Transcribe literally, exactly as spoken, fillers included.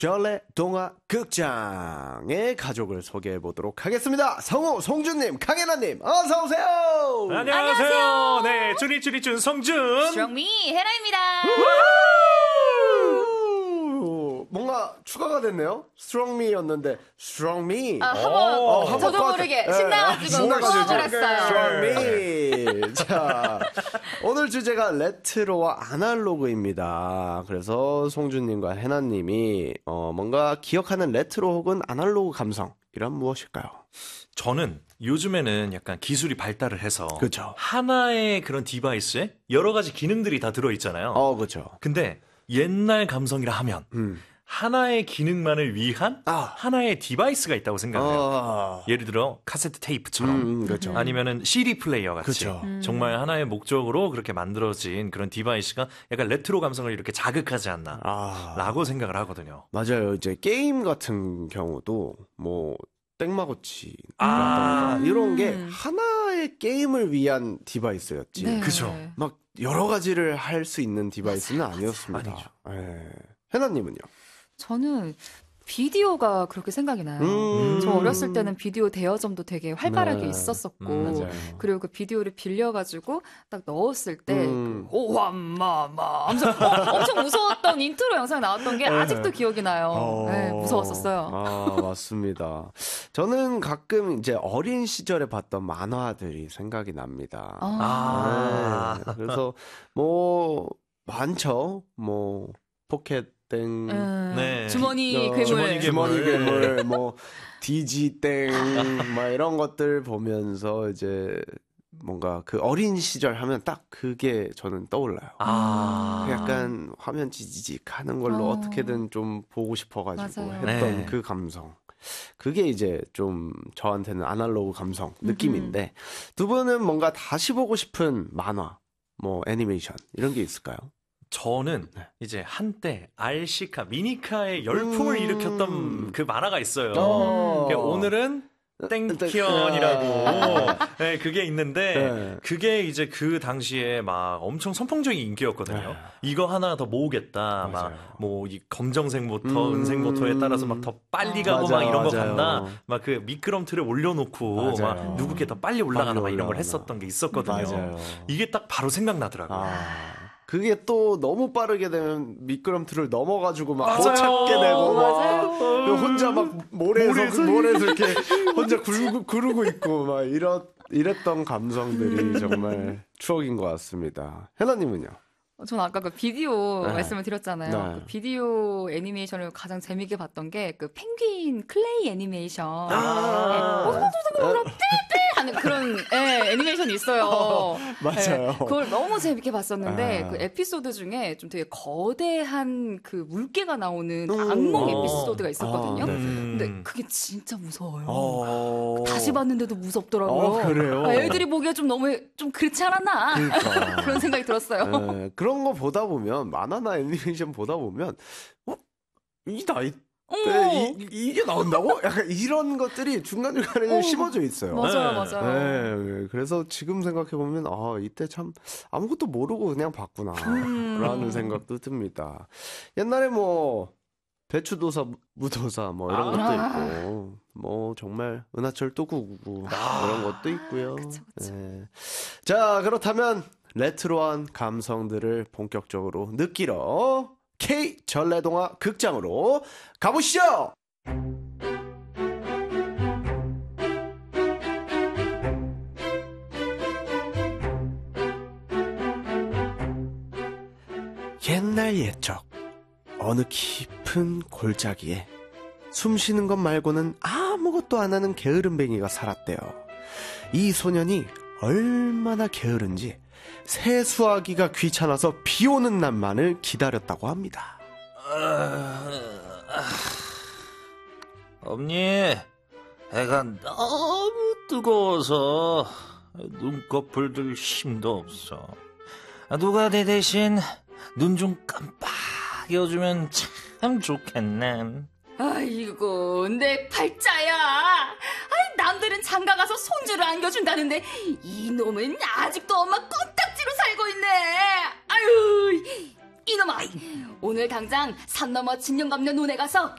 전래 동화 극장의 가족을 소개해 보도록 하겠습니다. 성우 송준님, 강혜나님, 어서 오세요. 안녕하세요. 안녕하세요. 네, 쭈리쭈리쭈 송준. 스트롱미 헤라입니다. 뭔가 추가가 됐네요. 스트롱미였는데 스트롱미. 아, 한번 어, 한번 저도 꽉- 모르게 예, 신나가지고 수업을 했어요. 스트롱미. 자, 오늘 주제가 레트로와 아날로그입니다. 그래서 송준님과 해나님이 어, 뭔가 기억하는 레트로 혹은 아날로그 감성 이란 무엇일까요? 저는 요즘에는 약간 기술이 발달을 해서 그쵸. 하나의 그런 디바이스에 여러 가지 기능들이 다 들어있잖아요. 어, 그렇죠. 근데 옛날 감성이라 하면 음. 하나의 기능만을 위한 아. 하나의 디바이스가 있다고 생각해요. 어. 예를 들어 카세트 테이프처럼 음, 그렇죠. 아니면은 씨디 플레이어 같이 그쵸. 음. 정말 하나의 목적으로 그렇게 만들어진 그런 디바이스가 약간 레트로 감성을 이렇게 자극하지 않나 아. 라고 생각을 하거든요. 맞아요. 이제 게임 같은 경우도 뭐 땡마고치 아. 이런 게 하나의 게임을 위한 디바이스였지. 네. 그죠. 막 여러 가지를 할 수 있는 디바이스는 맞아요, 아니었습니다. 아니죠. 예. 해나님은요? 저는 비디오가 그렇게 생각이 나요. 음. 저 어렸을 때는 비디오 대여점도 되게 활발하게 네. 있었었고 음, 맞아요. 그리고 그 비디오를 빌려가지고 딱 넣었을 때 음. 그 오함마마 하면서 어, 엄청 무서웠던 인트로 영상이 나왔던 게 아직도 기억이 나요. 어. 네, 무서웠었어요. 아, 맞습니다. 저는 가끔 이제 어린 시절에 봤던 만화들이 생각이 납니다. 아. 아. 네. 그래서 뭐 많죠. 뭐 포켓 땡, 음, 네. 주머니 어, 괴물. 주머니 괴물. 주머니 괴물, 뭐 디지 땡, 막 이런 것들 보면서 이제 뭔가 그 어린 시절 하면 딱 그게 저는 떠올라요. 아. 그 약간 화면 지지직 하는 걸로 어. 어떻게든 좀 보고 싶어가지고 맞아요. 했던 네. 그 감성. 그게 이제 좀 저한테는 아날로그 감성 느낌인데 두 분은 뭔가 다시 보고 싶은 만화, 뭐 애니메이션 이런 게 있을까요? 저는 네. 이제 한때 알시카 미니카의 열풍을 음. 일으켰던 그 만화가 있어요. 어. 그러니까 오늘은 땡키언이라고 네, 그게 있는데 네. 그게 이제 그 당시에 막 엄청 선풍적인 인기였거든요. 네. 이거 하나 더 모으겠다. 맞아요. 막 뭐 이 검정색 모터, 음. 은색 모터에 따라서 막 더 빨리 어. 가고 맞아요, 막 이런 거 맞아요. 간다. 막 그 미끄럼틀에 올려놓고 맞아요. 막 누구께 더 빨리 올라가나 빨리 막 이런 걸 올라가나. 했었던 게 있었거든요. 맞아요. 이게 딱 바로 생각나더라고요. 아, 그게 또 너무 빠르게 되면 미끄럼틀을 넘어가지고 막 못 맞아요. 찾게 되고 막 맞아요. 그리고 혼자 막 모래에서 모래에서 그 모래에서 이렇게 혼자 구르고, 구르고 있고 막 이런 이랬던 감성들이 정말 추억인 것 같습니다. 해나님은요? 저는 아까 그 비디오 네. 말씀을 드렸잖아요. 네. 그 비디오 애니메이션을 가장 재밌게 봤던 게 그 펭귄 클레이 애니메이션. 아, 하는 그런 예, 애니메이션이 있어요. 맞아요. 예, 그걸 너무 재밌게 봤었는데 아. 그 에피소드 중에 좀 되게 거대한 그 물개가 나오는 음. 악몽 어. 에피소드가 있었거든요. 아, 네. 근데 그게 진짜 무서워요. 어... 다시 봤는데도 무섭더라고요. 어, 그래요? 아, 애들이 보기에 좀 너무 좀 그렇지 않았나 그러니까. 그런 생각이 들었어요. 네, 그런 거 보다 보면 만화나 애니메이션 보다 보면 어? 이 나이 때 이, 이게 나온다고? 약간 이런 것들이 중간중간에 좀 어. 심어져 있어요. 맞아요, 네. 맞아요. 네, 그래서 지금 생각해보면 아 이때 참 아무것도 모르고 그냥 봤구나 음. 라는 생각도 듭니다. 옛날에 뭐 배추도사 무도사 뭐 이런 아. 것도 있고 뭐 정말 은하철도 구구구 이런 것도 있고요. 그쵸, 그쵸. 네. 자, 그렇다면 레트로한 감성들을 본격적으로 느끼러 K 전래동화 극장으로 가보시죠. 옛날 옛적 어느 깊은 골짜기에 숨 쉬는 것 말고는 아무것도 안 하는 게으름뱅이가 살았대요. 이 소년이 얼마나 게으른지 세수하기가 귀찮아서 비 오는 날만을 기다렸다고 합니다. 엄니, 해가 너무 뜨거워서 눈꺼풀 들 힘도 없어. 누가 내 대신 눈 좀 깜빡여주면 참 좋겠네. 아이고 내 팔자야. 아이, 남들은 장가 가서 손주를 안겨준다는데 이놈은 아직도 엄마 껌딱지로 살고 있네. 아유 이놈아, 오늘 당장 산 넘어 진영감녀 논에 가서